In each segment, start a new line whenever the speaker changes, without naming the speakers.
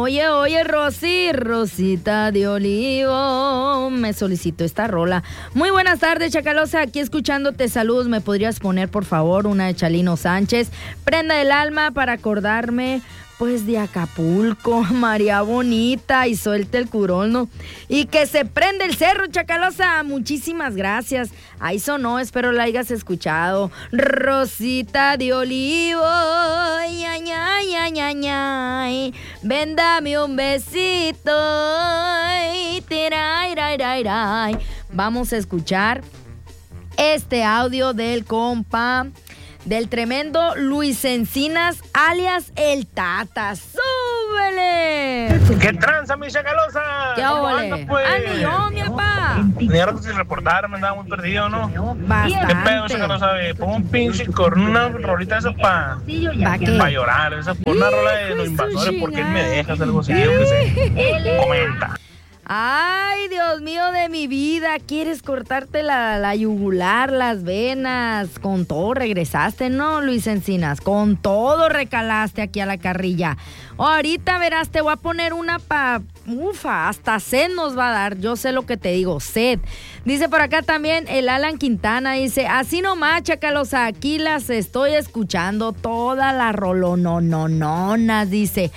Oye, Rosita de Olivo, me solicitó esta rola. Muy buenas tardes, Chacalosa, aquí escuchándote. Saludos, ¿me podrías poner, por favor, una de Chalino Sánchez? Prenda del alma para acordarme, pues, de Acapulco, María Bonita, y suelte el curono. Y que se prende el cerro, Chacalosa. Muchísimas gracias. Ahí sonó, espero la hayas escuchado. Rosita de Olivo, ay, ay, ay, ay, ay, ay. Ven, dame un besito. Ay, tiray, ray, ray, ray. Vamos a escuchar este audio del compa, del tremendo Luis Encinas, alias El Tata. ¡Súbele!
¿Qué tranza, mi Chacalosa?
¿Qué ole?
Pues?
¡Ande yo, mi papá!
Ni rato sin reportar, me andaba muy perdido, ¿no?
Bastante.
¿Qué pedo, Chacalosa? Pongo un pinche con una rolita esa para llorar. Esa por una rola de Los Invasores, ¿por qué me dejas? Algo así, yo qué sé. Comenta.
Ay, Dios mío de mi vida, ¿quieres cortarte la yugular, las venas? Con todo regresaste, ¿no, Luis Encinas? Con todo recalaste aquí a la carrilla. Ahorita verás, te voy a poner una ufa, hasta sed nos va a dar, yo sé lo que te digo, sed. Dice por acá también el Alan Quintana, dice, así nomás, Chacalosa, aquí las estoy escuchando, todas las rolononononas, dice.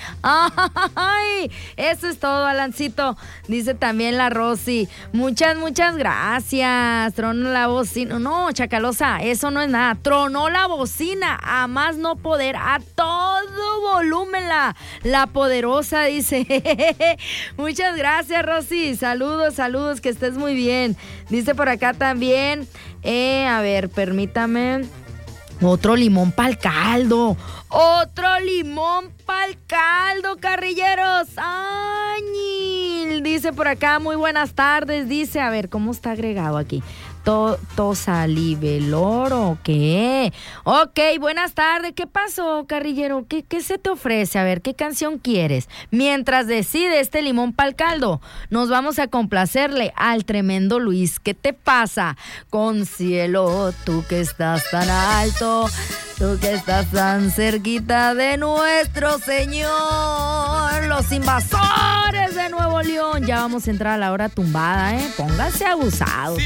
Ay, eso es todo, Alancito. Dice también la Rosy, muchas gracias. Tronó la bocina. No, Chacalosa, eso no es nada. Tronó la bocina, a más no poder, a todo volumen la poderosa, dice. Muchas gracias, Rosy. Saludos, que estés muy bien. Dice por acá también, a ver, permítame. Otro limón pa'l caldo. Otro limón pa'l caldo, carrilleros. ¡Añil! Dice por acá, muy buenas tardes. Dice, a ver, ¿cómo está agregado aquí? ¿Tosalivelor o qué? Ok, buenas tardes. ¿Qué pasó, carrillero? ¿Qué se te ofrece? A ver, ¿qué canción quieres? Mientras decide este limón pa'l caldo, nos vamos a complacerle al tremendo Luis. ¿Qué te pasa? Con cielo, tú que estás tan alto, tú que estás tan cerquita de nuestro Señor, los invasores de Nuevo León. Ya vamos a entrar a la hora tumbada, ¿eh? Pónganse abusados.